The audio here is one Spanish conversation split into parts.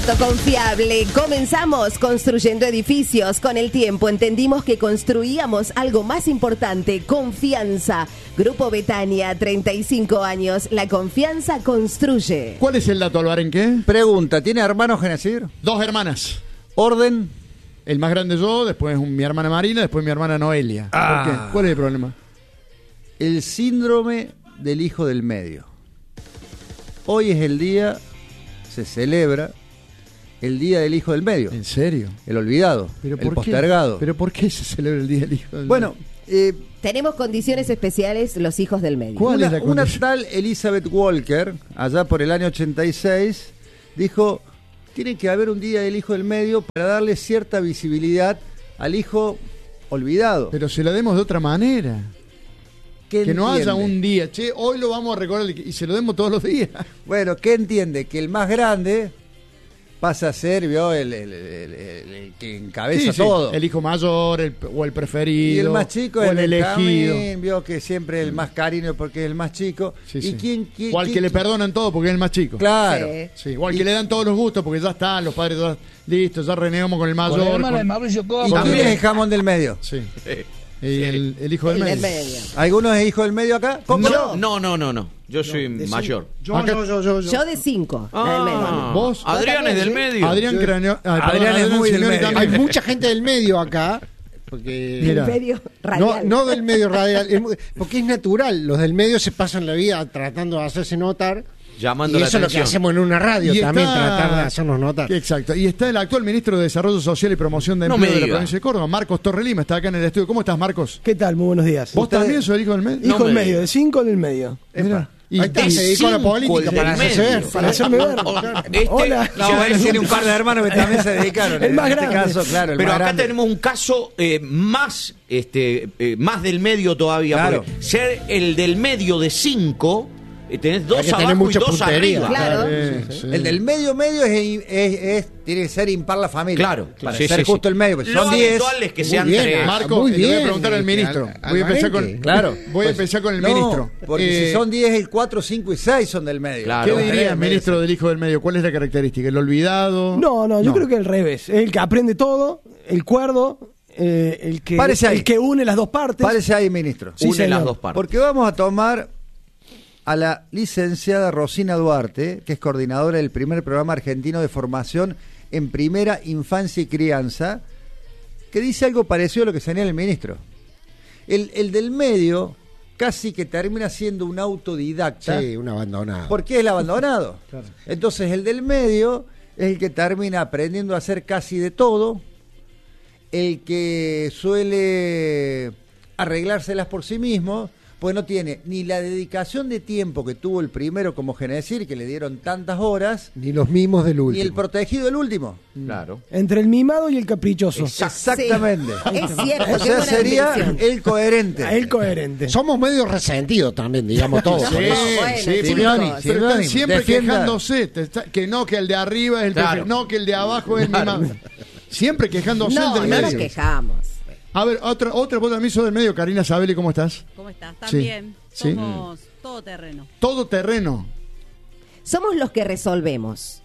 barato, confiable. Comenzamos construyendo edificios. Con el tiempo entendimos que construíamos algo más importante, confianza. Grupo Betania, 35 años. La confianza construye. ¿Cuál es el dato, Alvarenque? Pregunta, ¿tiene hermanos Genacir? 2 hermanas. ¿Orden? El más grande yo, después mi hermana Marina, después mi hermana Noelia. ¿Por qué? ¿Cuál es el problema? El síndrome del hijo del medio. Hoy es el día, se celebra el día del hijo del medio. ¿En serio? El olvidado, ¿Pero el por qué? postergado. ¿Pero por qué se celebra el día del hijo del Bueno, medio? Tenemos condiciones especiales los hijos del medio. ¿Cuál es la una condición? tal Elizabeth Walker, allá por el año 86, dijo, tiene que haber un día del hijo del medio para darle cierta visibilidad al hijo olvidado. Pero se la demos de otra manera. ¿Qué Que no haya entiende? un día, che, hoy lo vamos a recordar y se lo demos todos los días. Bueno, ¿qué entiende? Que el más grande pasa a ser, ¿vio? El que encabeza Sí, todo. el hijo mayor, o el preferido. Y el más chico o es el el elegido. camín, vio que siempre el más cariño porque es el más chico. Sí, ¿Y sí. quién? O al que le perdonan todo porque es el más chico. Claro. Sí. Sí, o al que le dan todos los gustos porque ya están, los padres ya listos, ya renegamos con el mayor. Con la hermana de con- Mauricio ¿Y Cobo. quién es el jamón del medio? Sí. Y el hijo del El medio. del medio. ¿Alguno es hijo del medio acá? ¿Cómo? No. Yo soy mayor. Yo. Yo de 5, la del medio. ¿Vos? Adrián es del medio. Adrián Cranio. Adrián es muy del Signori medio. Hay también. mucha gente del medio acá, porque Mira. El medio no, radial. no del medio radial, porque es natural. Los del medio se pasan la vida tratando de hacerse notar. Llamando Y la eso es lo que atención. hacemos en una radio Y también, está- tratar de hacernos notar. Exacto. Y está el actual ministro de Desarrollo Social y Promoción de No Empleo me de la diga. provincia de Córdoba, Marcos Torrelima, está acá en el estudio. ¿Cómo estás, Marcos? ¿Qué tal? Muy buenos días. ¿Vos Usted- también sos el hijo del medio? Hijo No del me medio, diga. de 5 del medio. Mira. Y Ahí está, de se dedicó a la cinco política del para hacerse medio. ver. Para hacerme ver. Hola. No, bueno, tiene un par de hermanos que también se dedicaron. El más en este grande. caso, claro, el Pero más acá grande. tenemos un caso más del medio todavía. Claro. Porque ser el del medio de 5, tenés Hay 2 que tener abajo y mucha 2 puntería. arriba. Claro. Sí. El del medio tiene que ser impar la familia. Claro. Para Sí, ser sí, justo sí. el medio. Porque Lo son 10. habitual es que Muy sean bien, 3. Marco, Muy le voy a bien, preguntar al ministro. al Voy a empezar con, Alvarenque. Claro. Voy a empezar con el No, ministro. Porque si son 10, el 4, 5 y 6 son del medio. Claro. ¿Qué dirías, Tres, ministro del hijo del medio? ¿Cuál es la característica? ¿El olvidado? No, yo creo que al revés. Es el que aprende todo, el cuerdo, el Párese ahí. que une las dos partes. Párese ahí, ministro. Sí, Une las señor. dos partes. Porque vamos a tomar a la licenciada Rosina Duarte, que es coordinadora del primer programa argentino de formación en primera infancia y crianza, que dice algo parecido a lo que señala el ministro. El del medio casi que termina siendo un autodidacta. Sí, un abandonado. ¿Por qué es el abandonado? Entonces el del medio es el que termina aprendiendo a hacer casi de todo, el que suele arreglárselas por sí mismo, pues no tiene ni la dedicación de tiempo que tuvo el primero como Genecir, que le dieron tantas horas, Ni los mimos del ni último. el protegido del último. Claro. Entre el mimado y el caprichoso. Exactamente. Sí, es cierto. O qué sea, buena sería definición. el coherente. El coherente. Somos medio resentidos también, digamos todos. Sí, por eso. bueno, sí, chicos. Simeoni, pero están Simeoni, siempre defienda. quejándose. Que no, que el de arriba es el Claro. prefe- no, que el de abajo es el mimado. Siempre quejándose No, el del no nos medio. quejamos. A ver, otra vos también sos del medio. Karina Sabelli, ¿cómo estás? ¿Cómo estás? Sí. También. Sí. Somos todo terreno. Todo terreno. Somos los que resolvemos.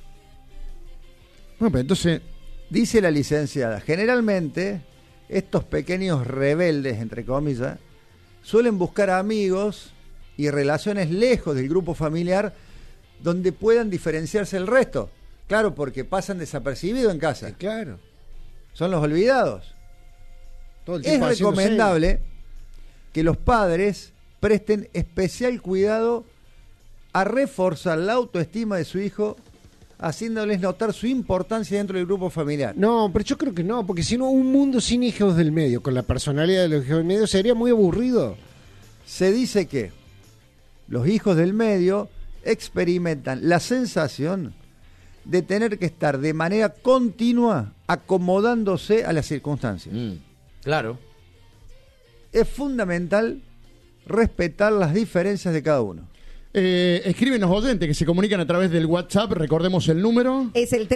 Bueno, pero entonces, Dice la licenciada, generalmente estos pequeños rebeldes, entre comillas, suelen buscar amigos y relaciones lejos del grupo familiar donde puedan diferenciarse del resto. Claro, porque pasan desapercibidos en casa. Claro. Son los olvidados. Todo el Es tiempo haciéndose- recomendable que los padres presten especial cuidado a reforzar la autoestima de su hijo, haciéndoles notar su importancia dentro del grupo familiar. No, pero yo creo que no, porque si no, un mundo sin hijos del medio, con la personalidad de los hijos del medio, sería muy aburrido. Se dice que los hijos del medio experimentan la sensación de tener que estar de manera continua acomodándose a las circunstancias. Claro. Es fundamental respetar las diferencias de cada uno. Escriben los oyentes que se comunican a través del WhatsApp. Recordemos el número. Es el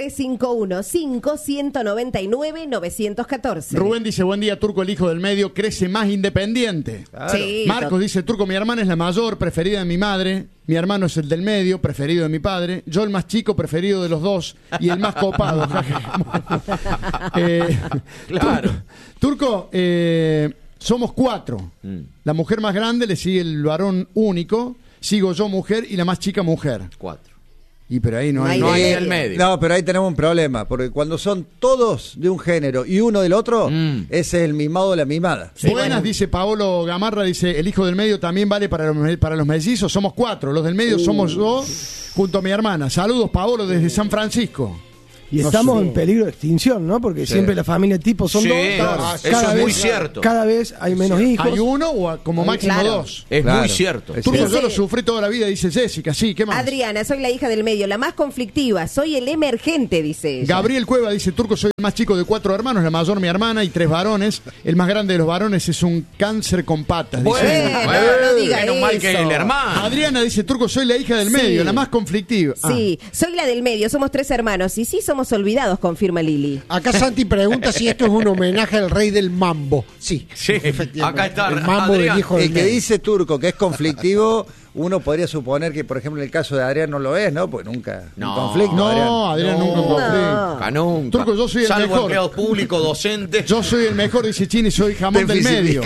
351-5199-914. Rubén dice, buen día, Turco, el hijo del medio, crece más independiente. Claro. Sí. Marcos dice, Turco, mi hermana es la mayor, preferida de mi madre. Mi hermano es el del medio, preferido de mi padre. Yo el más chico, preferido de los dos. Y el más copado. Claro. Turco, somos 4. La mujer más grande, le sigue el varón único. Sigo yo, mujer, y la más chica, mujer. 4. Y pero ahí no hay... No hay en el medio. No, pero ahí tenemos un problema, porque cuando son todos de un género y uno del otro, ese es el mimado de la mimada. Buenas, dice Paolo Gamarra, dice, el hijo del medio también vale para los mellizos, somos 4, los del medio somos yo, junto a mi hermana. Saludos, Paolo, desde San Francisco. Y estamos en peligro de extinción, ¿no? Porque siempre la familia tipo son Sí, dos. eso es muy cierto. Cada vez hay menos hijos. Hay uno o como máximo Claro. 2. Es Claro. muy cierto. Es Turco, Dice- yo lo sufrí toda la vida, dice Jessica, sí, ¿qué más? Adriana, soy la hija del medio, la más conflictiva. Soy el emergente, dice ella. Gabriel Cueva dice, Turco, soy el más chico de 4 hermanos, la mayor mi hermana y 3 varones. El más grande de los varones es un cáncer con patas, dice. Bueno, no diga menos mal que eso. el hermano. Adriana dice, Turco, soy la hija del Sí. medio, la más conflictiva. Sí, soy la del medio, somos 3 hermanos y sí somos olvidados, confirma Lili. Acá Santi pregunta si esto es un homenaje al rey del mambo. Sí, Sí, efectivamente. acá está el mambo Adrián. del hijo del El que medio. dice Turco que es conflictivo, uno podría suponer que, por ejemplo, en el caso de Adrián no lo es, ¿no? Pues nunca. No. Un conflicto, No, Adrián nunca conflicto. Nunca, nunca. Turco, yo soy el Salvo mejor. empleado público, docente. Yo soy el mejor, dice Chini, soy jamón del medio.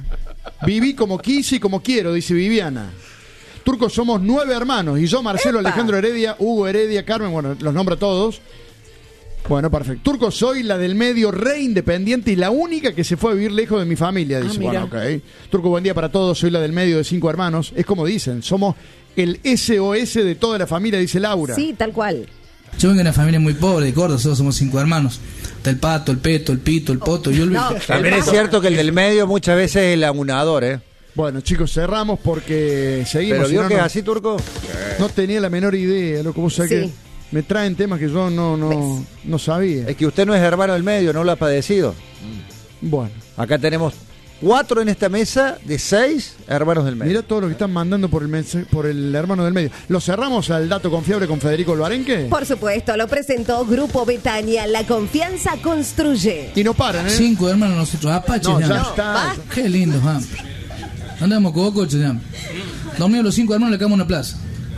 Viví como quise y como quiero, dice Viviana. Turco, somos 9 hermanos. Y yo, Marcelo, ¡Epa! Alejandro Heredia, Hugo Heredia, Carmen, bueno, los nombro a todos. Bueno, perfecto. Turco, soy la del medio, re independiente y la única que se fue a vivir lejos de mi familia, dice. mira. Bueno, ok. Turco, buen día para todos. Soy la del medio de 5 hermanos. Es como dicen, somos el SOS de toda la familia, dice Laura. Sí, tal cual. Yo vengo de una familia muy pobre de Córdoba, nosotros somos 5 hermanos. Está el Pato, el Peto, el Pito, el Poto y yo. No. También es cierto que el del medio muchas veces es el aunador, ¿eh? Bueno, chicos, cerramos porque seguimos. Pero si vio no, que es no- así, Turco. No tenía la menor idea, loco. Vos sabés Sí. que me traen temas que yo no sabía. Es que usted no es hermano del medio, no lo ha padecido. Bueno, Acá tenemos 4 en esta mesa de 6 hermanos del medio. mira todo lo que están mandando por el hermano del medio. ¿Lo cerramos al dato confiable con Federico Olvarenque? Por supuesto, lo presentó Grupo Betania, la confianza construye. Y no paran, ¿eh? 5 hermanos nosotros, apaches. No, ya ya. está. Qué lindo, andamos con coche ya. Dormimos los 5 hermanos, le quedamos en una plaza.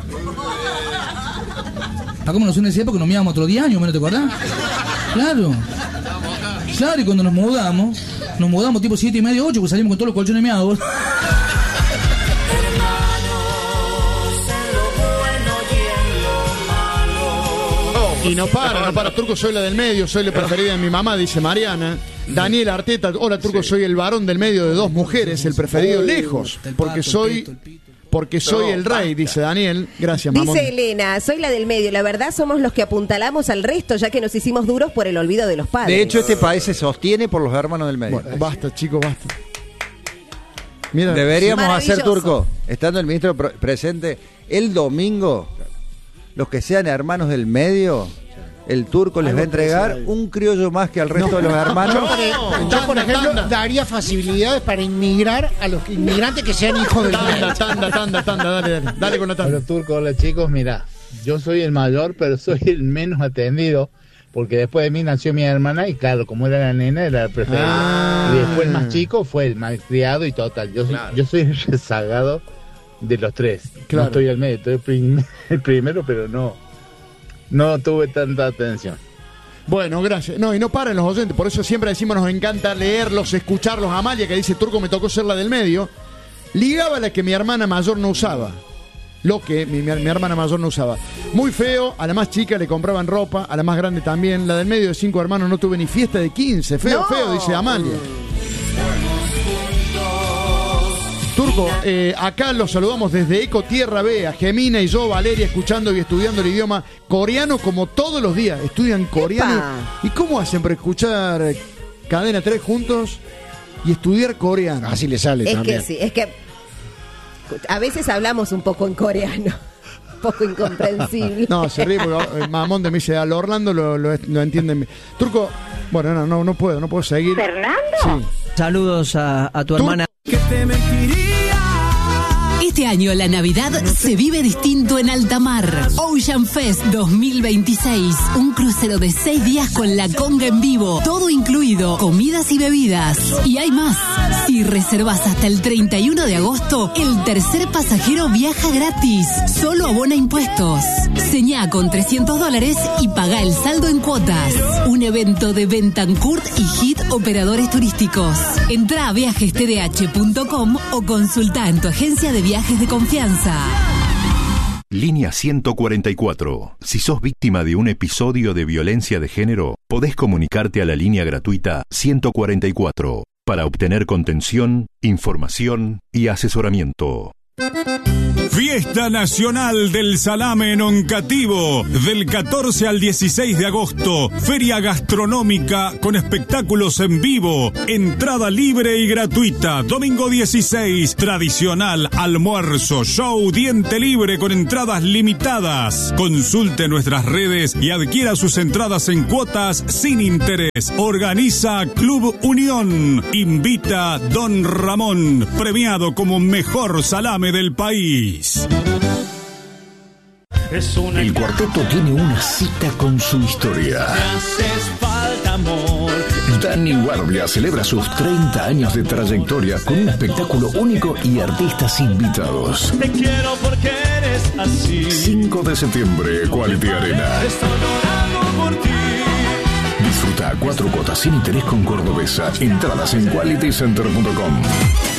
Hagamos una época nos mirábamos otros 10 años, ¿no te acordás? Claro. Claro, y cuando nos mudamos tipo 7:30, 8, pues salimos con todos los colchones meados. Y no para, Turco, soy la del medio, soy la preferida de mi mamá, dice Mariana. Daniel Arteta, hola Turco, soy el varón del medio de 2 mujeres, el preferido lejos, porque soy el rey, dice Daniel. Gracias, mamón. Dice Elena, soy la del medio, la verdad somos los que apuntalamos al resto, ya que nos hicimos duros por el olvido de los padres. De hecho, este país se sostiene por los hermanos del medio. Bueno, basta, chicos, basta. Mira, Deberíamos hacer, Maravilloso. Turco, estando el ministro presente, el domingo, los que sean hermanos del medio, el Turco les va a entregar un criollo más que al resto de los hermanos. Yo, por ejemplo, tanda. daría facilidades para inmigrar a los inmigrantes que sean hijos del medio. Tanda, dale con la tanda. Hola Turco, hola chicos, mirá, yo soy el mayor, pero soy el menos atendido, porque después de mí nació mi hermana y claro, como era la nena, era el preferido. Ah. Y después el más chico fue el malcriado y total. Yo soy el rezagado de los 3. Claro. No estoy al medio, estoy el primero, pero no tuve tanta atención. Bueno, gracias. No, y no paran los oyentes, por eso siempre decimos nos encanta leerlos, escucharlos. Amalia, que dice, Turco, me tocó ser la del medio, ligaba la que mi hermana mayor no usaba. Lo que mi hermana mayor no usaba. Muy feo, a la más chica le compraban ropa, a la más grande también. La del medio de 5 hermanos no tuve ni fiesta de 15. Feo, No. feo, dice Amalia. Turco, acá los saludamos desde Eco Tierra B, a Gemina y yo, Valeria, escuchando y estudiando el idioma coreano como todos los días. Estudian coreano. ¡Epa! ¿Y cómo hacen para escuchar Cadena 3 juntos y estudiar coreano? Así le sale Es también. que sí, es que a veces hablamos un poco en coreano, un poco incomprensible. No, se ríe porque mamón de mí dice, al Orlando lo entienden. Turco, bueno, no puedo seguir. ¿Fernando? Sí. Saludos a tu hermana. Esta Este año la Navidad se vive distinto en alta mar. Ocean Fest 2026. Un crucero de 6 días con la conga en vivo. Todo incluido, comidas y bebidas. Y hay más. Si reservas hasta el 31 de agosto, el tercer pasajero viaja gratis. Solo abona impuestos. Señá con $300 y paga el saldo en cuotas. Un evento de Bentancourt y Hit Operadores Turísticos. Entrá a viajestdh.com o consulta en tu agencia de viajes de confianza. Línea 144. Si sos víctima de un episodio de violencia de género, podés comunicarte a la línea gratuita 144 para obtener contención, información y asesoramiento. Fiesta Nacional del Salame en Oncativo, del 14 al 16 de agosto. Feria gastronómica con espectáculos en vivo. Entrada libre y gratuita. Domingo 16, tradicional almuerzo, show, diente libre con entradas limitadas. Consulte nuestras redes y adquiera sus entradas en cuotas sin interés. Organiza Club Unión. Invita Don Ramón, premiado como mejor salame del país. El cuarteto tiene una cita con su historia. Dani Guardia celebra sus 30 años de trayectoria con un espectáculo único y artistas invitados. Te quiero porque eres así. 5 de septiembre, Quality Arena. Estoy llorando por ti. Disfruta 4 cuotas sin interés con Cordobesa. Entradas en qualitycenter.com.